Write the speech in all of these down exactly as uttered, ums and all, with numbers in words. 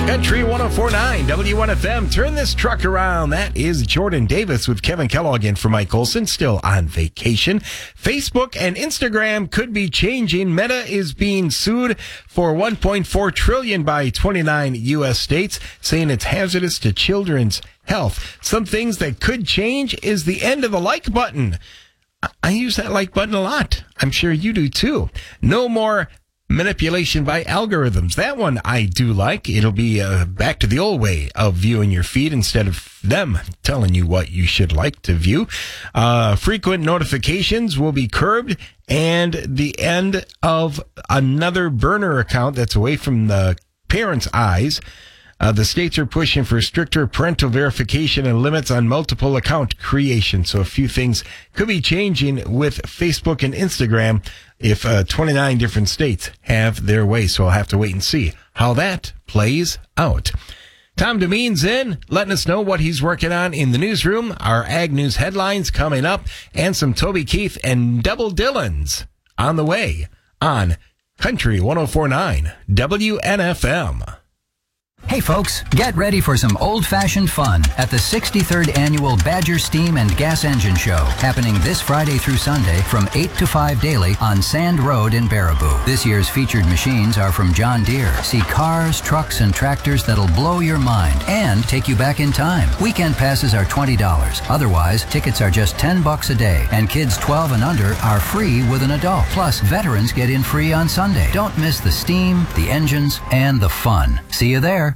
Country one oh four point nine W one F M. Turn this truck around. That is Jordan Davis with Kevin Kellogg in for Mike Olson, still on vacation. Facebook and Instagram could be changing. Meta is being sued for one point four trillion dollars by twenty-nine U S states, saying it's hazardous to children's health. Some things that could change is the end of the like button. I use that like button a lot. I'm sure you do too. No more manipulation by algorithms. That one I do like. It'll be uh, back to the old way of viewing your feed instead of them telling you what you should like to view. Uh, frequent notifications will be curbed, and the end of another burner account that's away from the parents' eyes. Uh, the states are pushing for stricter parental verification and limits on multiple account creation. So a few things could be changing with Facebook and Instagram if uh, twenty-nine different states have their way. So I'll have to wait and see how that plays out. Tom Demeen's in, letting us know what he's working on in the newsroom. Our Ag News headlines coming up, and some Toby Keith and Double Dillons on the way on Country one oh four point nine W N F M. Hey folks, get ready for some old-fashioned fun at the sixty-third Annual Badger Steam and Gas Engine Show, happening this Friday through Sunday from eight to five daily on Sand Road in Baraboo. This year's featured machines are from John Deere. See cars, trucks, and tractors that'll blow your mind and take you back in time. Weekend passes are twenty dollars. Otherwise, tickets are just ten bucks a day, and kids twelve and under are free with an adult. Plus, veterans get in free on Sunday. Don't miss the steam, the engines, and the fun. See you there.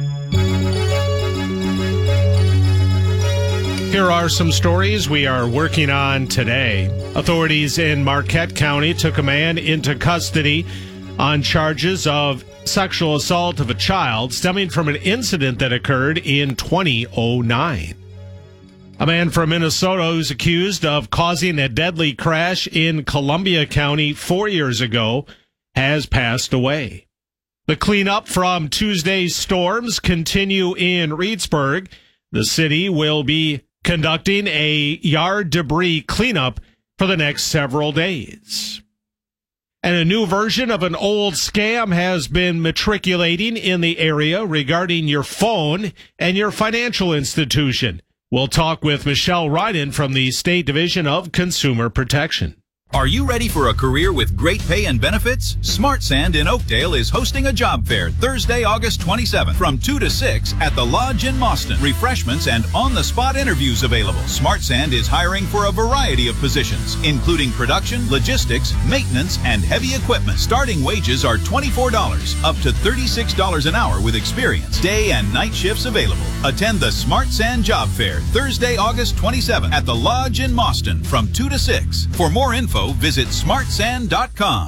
Here are some stories we are working on today. Authorities in Marquette County took a man into custody on charges of sexual assault of a child stemming from an incident that occurred in twenty oh nine. A man from Minnesota who's accused of causing a deadly crash in Columbia County four years ago has passed away. The cleanup from Tuesday's storms continue in Reedsburg. The city will be conducting a yard debris cleanup for the next several days. And a new version of an old scam has been matriculating in the area regarding your phone and your financial institution. We'll talk with Michelle Ryden from the State Division of Consumer Protection. Are you ready for a career with great pay and benefits? Smart Sand in Oakdale is hosting a job fair Thursday, August twenty-seventh from two to six at the Lodge in Mauston. Refreshments and on-the-spot interviews available. Smart Sand is hiring for a variety of positions, including production, logistics, maintenance, and heavy equipment. Starting wages are twenty-four dollars, up to thirty-six dollars an hour with experience. Day and night shifts available. Attend the Smart Sand Job Fair Thursday, August twenty-seventh at the Lodge in Mauston from two to six. For more info, visit smart sand dot com.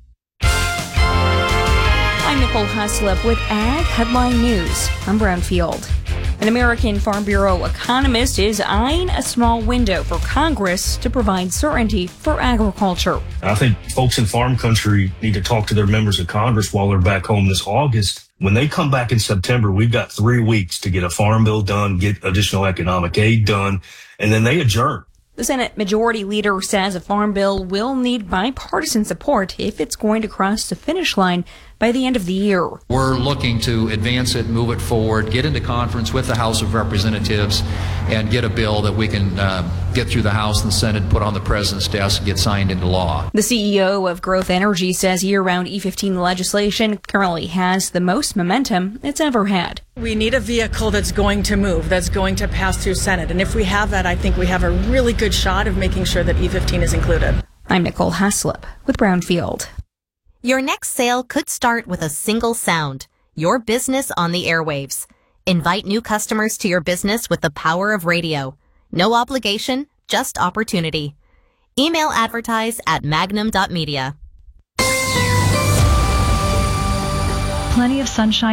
I'm Nicole Haslip with Ag Headline News. I'm Brownfield. An American Farm Bureau economist is eyeing a small window for Congress to provide certainty for agriculture. I think folks in farm country need to talk to their members of Congress while they're back home this August. When they come back in September, we've got three weeks to get a farm bill done, get additional economic aid done, and then they adjourn. The Senate Majority Leader says a farm bill will need bipartisan support if it's going to cross the finish line by the end of the year. We're looking to advance it, move it forward, get into conference with the House of Representatives, and get a bill that we can uh, get through the House and the Senate, put on the President's desk, and get signed into law. The C E O of Growth Energy says year-round E fifteen legislation currently has the most momentum it's ever had. We need a vehicle that's going to move, that's going to pass through Senate. And if we have that, I think we have a really good shot of making sure that E fifteen is included. I'm Nicole Haslip with Brownfield. Your next sale could start with a single sound, your business on the airwaves. Invite new customers to your business with the power of radio. No obligation, just opportunity. Email advertise at magnum dot media. Plenty of sunshine.